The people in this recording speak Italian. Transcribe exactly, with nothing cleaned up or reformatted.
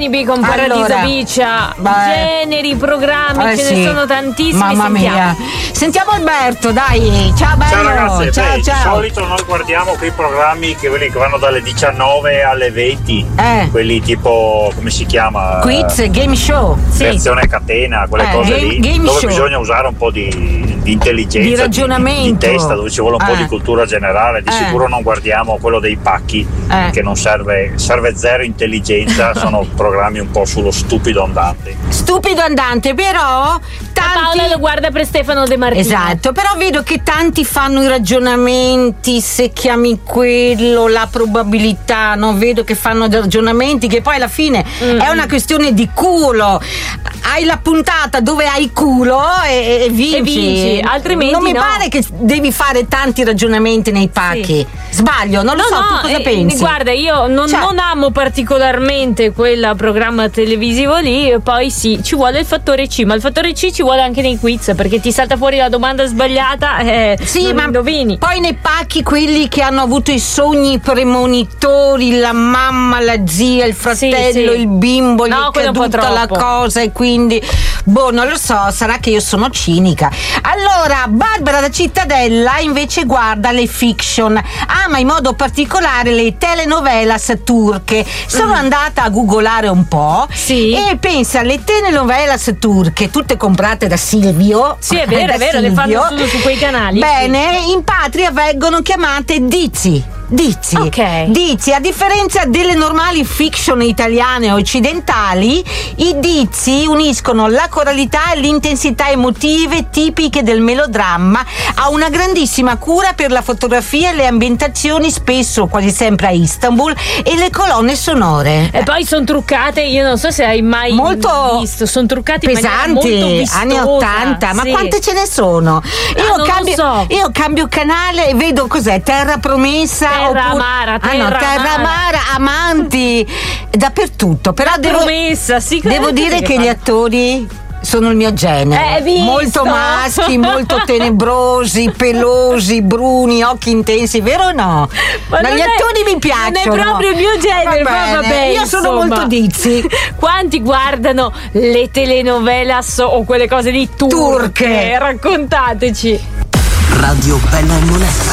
Bikini B con Paradiso Allora, Beach, beh. generi, programmi, Eh, ce sì. ne sono tantissimi. Mamma sentiamo. mia. Sentiamo Alberto, dai. Ciao bello. Ciao ragazzi, ciao, beh, ciao. di solito noi guardiamo quei programmi che, quelli che vanno dalle diciannove alle venti, Eh. quelli tipo, come si chiama? Quiz, game show. Reazione a catena, quelle Eh, cose game- lì, game dove show. bisogna usare un po' di, di intelligenza, Di ragionamento. di, testa, dove ci vuole un po' Eh. di cultura generale. Di Eh. sicuro non guardiamo quello dei pacchi, Eh. che non serve, serve zero intelligenza, sono programmi un po' sullo stupido andante. Stupido andante, però tanti... Paola lo guarda per Stefano De Martino. Esatto, però vedo che tanti fanno i ragionamenti, se chiami quello, la probabilità, no? Vedo che fanno dei ragionamenti che poi alla fine Mm. è una questione di culo. Hai la puntata dove hai culo e, e vinci. E vinci, altrimenti non mi no. pare che devi fare tanti ragionamenti nei pacchi. Sbaglio, non lo No, so, no, tu cosa eh, pensi? Guarda, io non, Cioè- non amo particolarmente quel programma televisivo lì, e poi sì, ci vuole il fattore C, ma il fattore C ci vuole anche nei quiz, perché ti salta fuori la domanda sbagliata e Sì, non ma indovini. poi nei pacchi quelli che hanno avuto i sogni premonitori, la mamma, la zia, il fratello, sì. il bimbo, gli No, è quello è un po' caduta la troppo. cosa e quindi boh, non lo so, sarà che io sono cinica. Allora, Barbara da Cittadella invece guarda le fiction, ama in modo particolare le telenovelas turche. Sono andata a googolare un po' Sì. e pensa alle telenovelas turche, tutte comprate da Silvio. Sì, è vero, da è vero, le fanno Silvio. solo su quei canali. Bene, in patria vengono chiamate dizi. Dizi. Ok. Dizi, a differenza delle normali fiction italiane o occidentali, i dizi uniscono la coralità e l'intensità emotive tipiche del melodramma a una grandissima cura per la fotografia e le ambientazioni, spesso quasi sempre a Istanbul, e le colonne sonore. E poi sono truccate, io non so se hai mai Molto visto, sono truccate in maniera pesanti, molto vistosa. anni ottanta, ma sì. quante ce ne sono? Io, non lo cambio, so. io cambio canale e vedo cos'è, Terra Promessa, Terra oppure- Amara, ah, no, Terra Terra Amara. Amara, Amanti, dappertutto. Però La devo, Promessa, sì, cosa devo c'è dire che che fa? gli attori sono il mio genere, Eh, hai visto? molto maschi, molto tenebrosi, pelosi, bruni, occhi intensi, vero o no? Ma Ma non gli è- attori mi piacciono. Non è proprio il mio genere, Va ma bene, vabbè, io sono insomma. molto dizi. Quanti guardano le telenovelas o quelle cose lì turche? Turche. Raccontateci. Radio Bella e Monella.